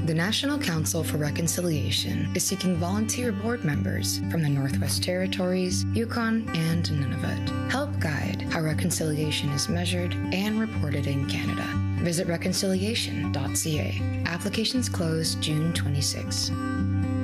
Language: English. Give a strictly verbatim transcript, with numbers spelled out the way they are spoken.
The National Council for Reconciliation is seeking volunteer board members from the Northwest Territories, Yukon, and Nunavut. Help guide how reconciliation is measured and reported in Canada. Visit reconciliation dot c a. Applications close June twenty-sixth.